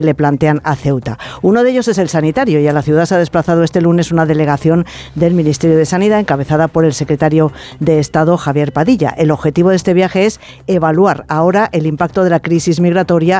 le plantean a Ceuta. Uno de ellos es el sanitario, y a la ciudad se ha desplazado este lunes una delegación del Ministerio de Sanidad encabezada por el secretario de Estado, Javier Padilla. El objetivo de este viaje es evaluar ahora el impacto de la crisis migratoria